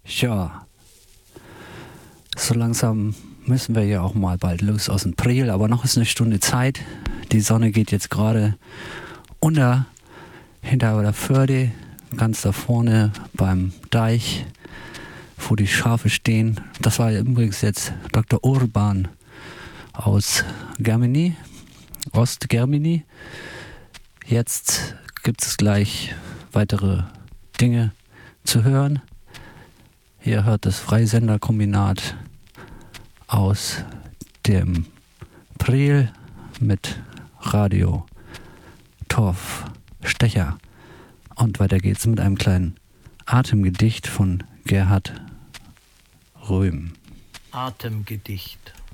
Ja, so langsam müssen wir ja auch mal bald los aus dem Priel, aber noch ist eine Stunde Zeit. Die Sonne geht jetzt gerade unter, hinter der Förde, ganz da vorne beim Deich, wo die Schafe stehen. Das war übrigens jetzt Dr. Urban aus Germany, Ostgermany. Jetzt gibt es gleich weitere Dinge zu hören. Ihr hört das Freisenderkombinat aus dem Priel mit Radio Torf Stecher. Und weiter geht's mit einem kleinen Atemgedicht von Gerhard Röhm. Atemgedicht.